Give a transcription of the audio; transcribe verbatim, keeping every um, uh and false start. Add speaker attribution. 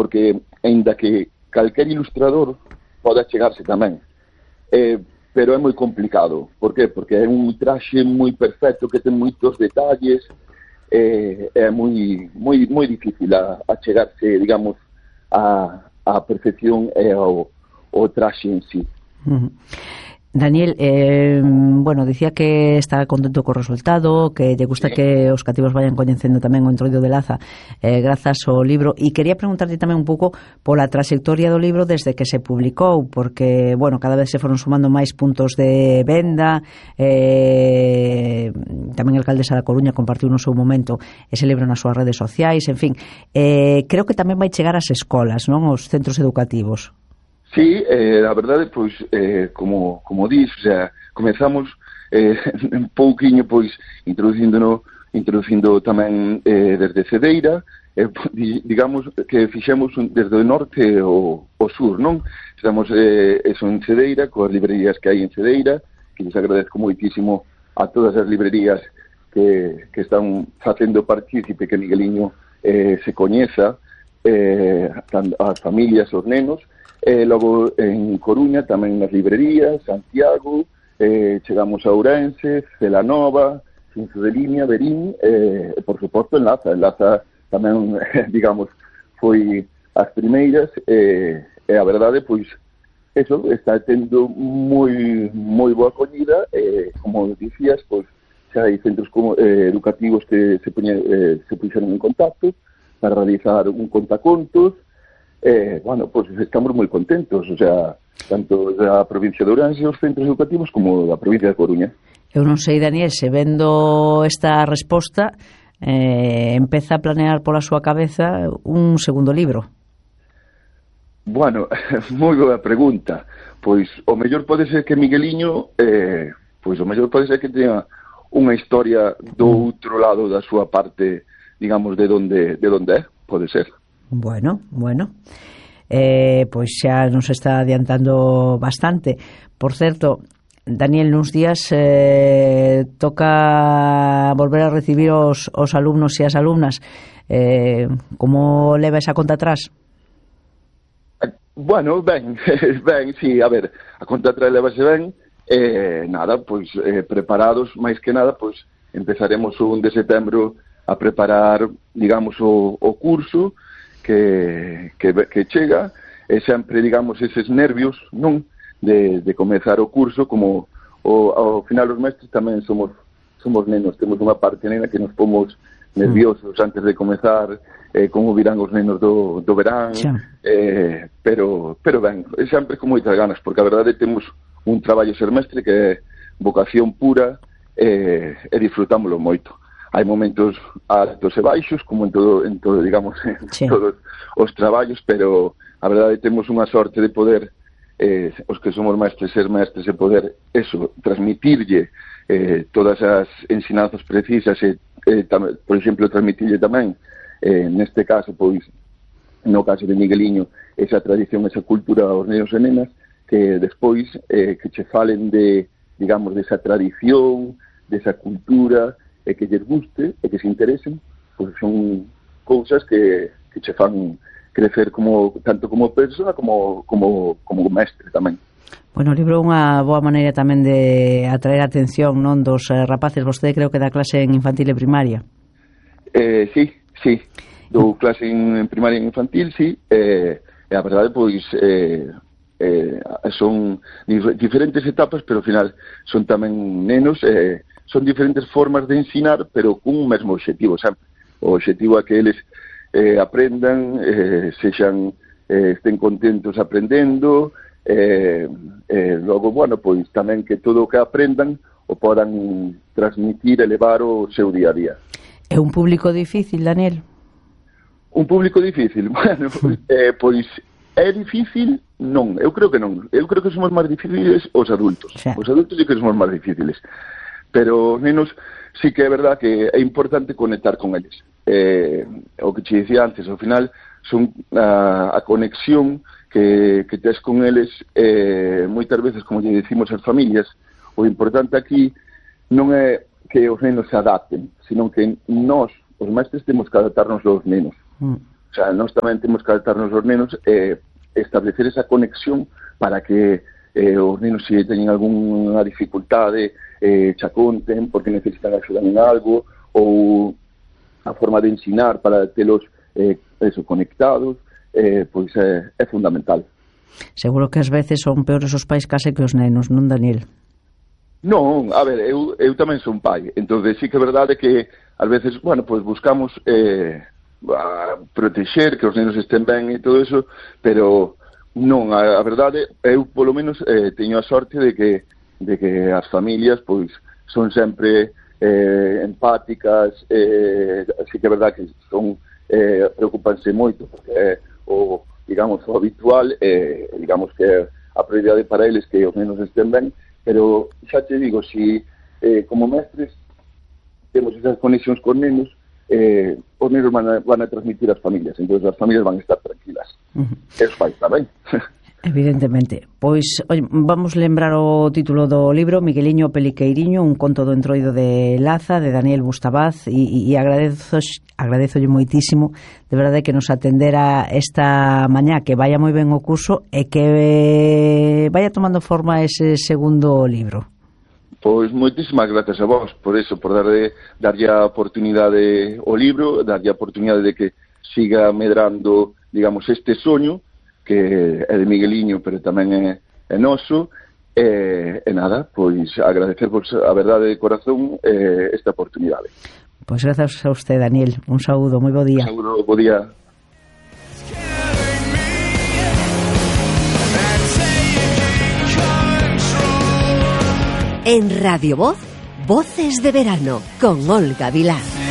Speaker 1: porque aínda que calquer ilustrador pode chegarse tamén, eh, pero é moi complicado. Por qué? Porque é un traxe moi perfecto que ten moitos detalles, eh, é moi moi moi difícil a, a chegarse, digamos, a, a perfección e ao, ao traxe en sí.
Speaker 2: Uh-huh. Daniel, eh, bueno, dicía que está contento co resultado, que lle gusta sí. que os cativos vayan coñecendo tamén o Entroido de Laza eh, grazas ao libro, e quería preguntarte tamén un pouco pola trayectoria do libro desde que se publicou, porque, bueno, cada vez se foron sumando máis puntos de venda, eh, tamén a alcaldesa da Coruña compartiu no seu momento ese libro nas súas redes sociais, en fin, eh, creo que tamén vai chegar ás escolas, non, aos centros educativos.
Speaker 1: Sí, eh, a verdade, pois, eh, como, como dis, o sea, comezamos eh, un pouquiño, pois, introducindo, introducindo tamén eh, desde Cedeira, eh, digamos que fixemos desde o norte ao, ao sur, non? Estamos eh, eso en Cedeira, coas librerías que hai en Cedeira, que les agradezco moitísimo a todas as librerías que, que están facendo partícipe que Migueliño eh, se coñeza, eh, as familias, os nenos. Eh, logo en Coruña tamén nas librerías, Santiago, eh, chegamos a Ourense, Celanova, Cinzo de Limia, Verín, eh, e por suposto en Laza. En Laza tamén, digamos, foi as primeiras, eh, e a verdade, pois, eso, está tendo moi moi boa acollida, eh, como dicías, pois, xa hai centros como, eh, educativos que se, poñe, eh, se puxeron en contacto para realizar un contacontos. Eh, bueno, pues estamos moi contentos, o sea, tanto da provincia de Ourense, os centros educativos, como da provincia de Coruña.
Speaker 2: Eu non sei, Daniel, se vendo esta resposta, eh, empeza a planear pola súa cabeza un segundo libro.
Speaker 1: Bueno, moi boa pregunta. Pois o mellor pode ser que Migueliño, eh, pois o mellor pode ser que teña unha historia do outro lado da súa parte, digamos, de donde, de donde é, pode ser.
Speaker 2: Bueno, bueno, eh, pois xa nos está adiantando bastante. Por certo, Daniel, nuns días eh, toca volver a recibir os, os alumnos e as alumnas. Eh, como leva esa conta atrás?
Speaker 1: Bueno, ben, ben, sí, a ver, a conta atrás levase ben, eh, nada, pois eh, preparados, máis que nada, pois empezaremos o un de setembro a preparar, digamos, o, o curso, Que, que, que chega, e sempre, digamos, eses nervios, non, de, de comezar o curso, como o, ao final os mestres tamén somos somos nenos, temos unha parte nena que nos pomos nerviosos antes de comezar, eh, como virán os nenos do, do verán, eh, pero, pero ben, sempre con moitas ganas, porque a verdade temos un traballo ser mestre que é vocación pura, eh, e disfrutámoslo moito. Hai momentos altos e baixos, como en todo, en todo digamos, en sí. todos os traballos, pero a verdade temos unha sorte de poder, eh, os que somos mestres, ser mestres, e poder, eso, transmitirlle eh, todas as ensinanzas precisas, e, eh, tam, por exemplo, transmitirlle tamén, eh, neste caso, pois, no caso de Migueliño, esa tradición, esa cultura aos nenos e nenas, que despois, eh, que che falen de, digamos, desa tradición, desa cultura, e que lles guste, e que se interesen, pois son cousas que, que che fan crecer como, tanto como persona como, como, como mestre tamén.
Speaker 2: Bueno, o libro é unha boa maneira tamén de atraer a atención, non, dos eh, rapaces. Vostede creo que dá clase en infantil e primaria.
Speaker 1: Eh, sí, sí, dou clase en primaria e infantil, sí, e eh, a verdade, pois, eh, eh, son dif- diferentes etapas, pero ao final son tamén nenos, eh, son diferentes formas de ensinar, pero cun mesmo obxectivo, sempre. O obxectivo é que eles eh, aprendan, eh, sexan, eh, estén contentos aprendendo, eh, eh, logo, bueno, pois tamén que todo o que aprendan o podan transmitir e levar o seu día a día.
Speaker 2: É un público difícil, Daniel?
Speaker 1: Un público difícil? Bueno, eh, pois é difícil? Non, eu creo que non. Eu creo que somos máis difíciles os adultos. Sí. Os adultos sí que somos máis difíciles. Pero, nenos, sí que é verdad que é importante conectar con eles. Eh, o que te dicía antes, ao final, son a, a conexión que, que tes con eles, eh, moitas veces, como lle decimos as familias, o importante aquí non é que os nenos se adapten, sino que nós, os mestres, temos que adaptarnos aos nenos. Mm. O sea, nós tamén temos que adaptarnos aos nenos e eh, establecer esa conexión para que eh, os nenos, se teñen algunha dificultade, eh, xa conten porque necesitan axuda en algo, ou a forma de ensinar para telos eh, eso, conectados, eh, pois é, é fundamental.
Speaker 2: Seguro que ás veces son peores os pais case que os nenos, non, Daniel?
Speaker 1: Non, a ver, eu, eu tamén son pai, entón sí que é verdade que ás veces, bueno, pois buscamos eh, a protexer, que os nenos estén ben e todo eso, pero non, a, a verdade, eu polo menos eh, teño a sorte de que, de que as familias pois son sempre eh, empáticas, eh, así que é verdade que son, eh, preocupanse moito, porque é o, digamos, o habitual, eh, digamos que é a prioridade para eles que os nenos estén ben, pero xa te digo, si eh, como mestres temos esas conexións con nenos, eh, os nenos van a, van a transmitir as familias, entón as familias van a estar tranquilas. Uh-huh. E os pais tamén.
Speaker 2: Evidentemente. Pois, oi, vamos lembrar o título do libro, Migueliño Peliqueiriño, un conto do entroido de Laza, de Daniel Bustabaz, e, e agradezo, agradezolle moitísimo, de verdade, que nos atendera esta mañá, que vaya moi ben o curso e que vaya tomando forma ese segundo libro.
Speaker 1: Pois moitísimas gracias a vos por eso, por darle, darlle a oportunidade ao libro, darlle a oportunidade de que siga medrando, digamos, este soño, que é de Migueliño, pero tamén é, é noso, e, e nada, pois agradecervos a verdade de corazón eh, esta oportunidade.
Speaker 2: Pois grazas a usted, Daniel. Un saúdo, moi bo día.
Speaker 1: Un saúdo, bo día.
Speaker 3: En Radio Voz, Voces de Verano, con Olga Vilar.